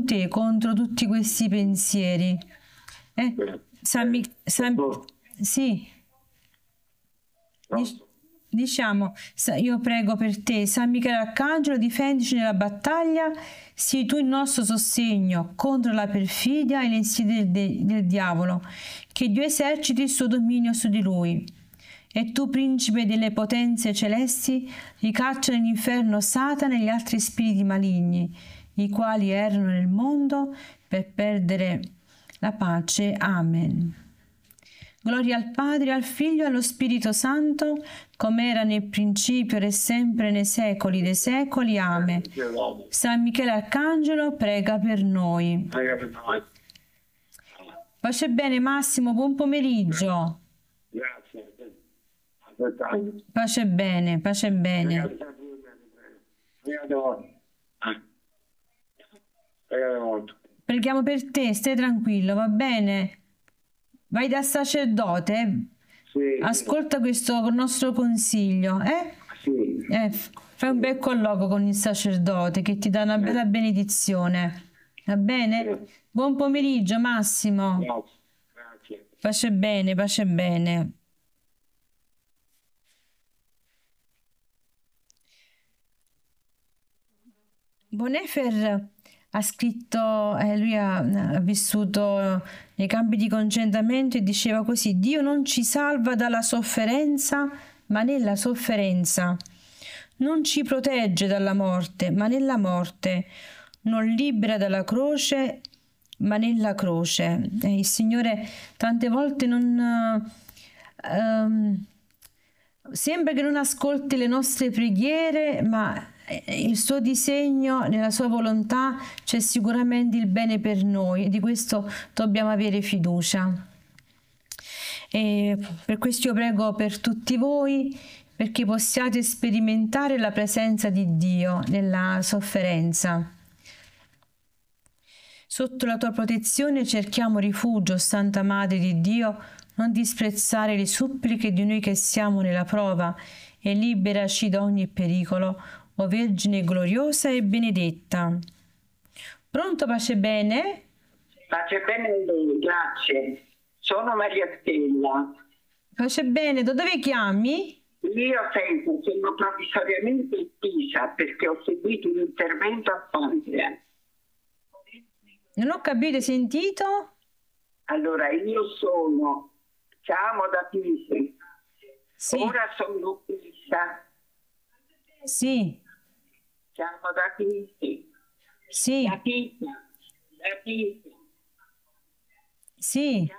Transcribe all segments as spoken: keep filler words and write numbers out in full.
te contro tutti questi pensieri. Eh? San Mi- San- sì. Dic- Diciamo, sa- io prego per te, San Michele Arcangelo, difendici nella battaglia, sii tu il nostro sostegno contro la perfidia e le insidie del, de- del diavolo, che Dio eserciti il suo dominio su di lui. E tu, principe delle potenze celesti, ricaccia nell'inferno Satana e gli altri spiriti maligni, i quali errano nel mondo per perdere la pace. Amen. Gloria al Padre, al Figlio e allo Spirito Santo, come era nel principio, ora e sempre, nei secoli dei secoli. Amen. San Michele Arcangelo, prega per noi. Prega per noi. Pace bene Massimo, buon pomeriggio. Grazie. Aspettate. Pace bene, pace bene. Pregate voi. Pregate molto. Preghiamo per te, stai tranquillo, va bene? Vai dal sacerdote, Sì. ascolta questo nostro consiglio, eh? Sì. Eh, f- fai un bel colloquio con il sacerdote che ti dà una bella benedizione, va bene? Buon pomeriggio Massimo, Grazie. Grazie. pace bene, pace bene. Boniface ha scritto, eh, lui ha, ha vissuto nei campi di concentramento e diceva così: Dio non ci salva dalla sofferenza, ma nella sofferenza. Non ci protegge dalla morte, ma nella morte. Non libera dalla croce, ma nella croce. Eh, il Signore tante volte non... ehm, sembra che non ascolti le nostre preghiere, ma il suo disegno, nella sua volontà, c'è sicuramente il bene per noi e di questo dobbiamo avere fiducia. E per questo io prego per tutti voi, perché possiate sperimentare la presenza di Dio nella sofferenza. Sotto la tua protezione cerchiamo rifugio, Santa Madre di Dio, non disprezzare le suppliche di noi che siamo nella prova e liberaci da ogni pericolo, o Vergine gloriosa e benedetta. Pronto, pace bene? Pace bene a lei, grazie. Sono Maria Stella. Pace bene, da dove chiami? Io sento, sono provvisoriamente in Pisa perché ho seguito un intervento a Pancrea. Non ho capito, hai sentito? Allora, io sono, chiamo da Pisa. Sì. Ora sono a Pisa. Sì. Chiamo da Pisa. Sì. Da Pisa. Da Pisa. Sì.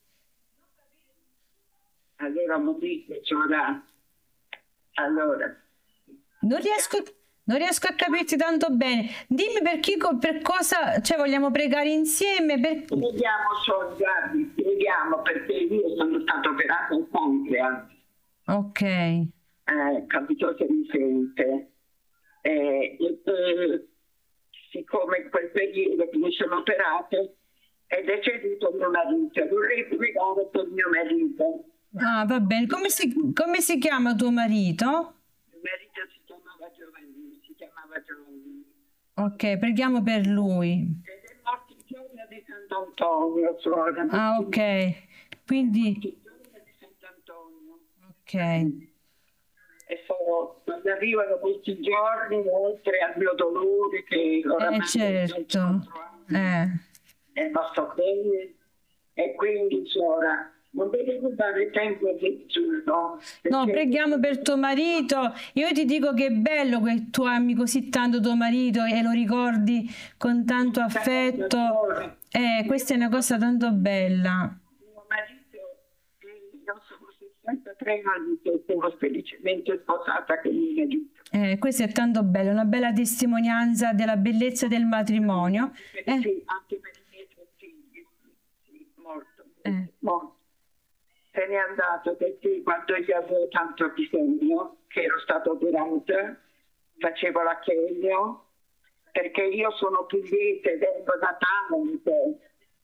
Allora, mi dice, ora. Allora. Non riesco, non riesco a capirti tanto bene. Dimmi per chi, per cosa, cioè vogliamo pregare insieme? Per... Vediamo, so, guardi, preghiamo perché io sono stato operato in pancreas. Ok. Eh, capito se mi sente. Eh, eh, siccome in quel periodo che mi sono operato è deceduto mio marito, vorrei pregare per mio marito. Ah, va bene. Come si, come si chiama tuo marito? Mio marito si chiamava Giovanni, si chiamava Giovanni. Ok, preghiamo per lui. Ed è morto il giorno di Sant'Antonio, suora. Ah, ok. Quindi... Il giorno di Sant'Antonio. Ok. E so, quando arrivano questi giorni, oltre al mio dolore che oramai Eh, certo. Eh. e non sto bene, e quindi suora, non devi rubare tempo a nessuno. No, perché- preghiamo per tuo marito. Io ti dico che è bello che tu ami così tanto tuo marito e lo ricordi con tanto affetto. Eh, questa è una cosa tanto bella. Mio marito, eh, io sono sessantatré anni che sono felicemente sposata con mio marito. Eh, questo è tanto bello, una bella testimonianza della bellezza del matrimonio. Eh, Sì, anche per i miei tre figli, sì, morto, Eh. morto. Se n'è andato perché quando gli avevo tanto bisogno, che ero stata operata, facevo la chemio, perché io sono pugliese, vengo da Taranto,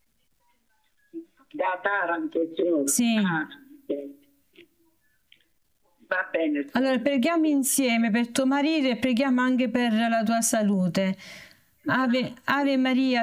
da Taranto, sono. Sì. Taranto. Va bene. allora, preghiamo insieme per tuo marito e preghiamo anche per la tua salute. Ave, Ave Maria,